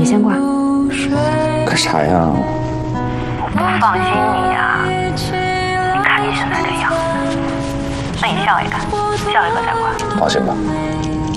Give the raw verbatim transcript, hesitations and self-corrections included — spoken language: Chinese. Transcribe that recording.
先挂。 干啥呀？ 我不放心你呀、啊，你看你是那个样子，那你笑一个，笑一个再挂。 放心吧。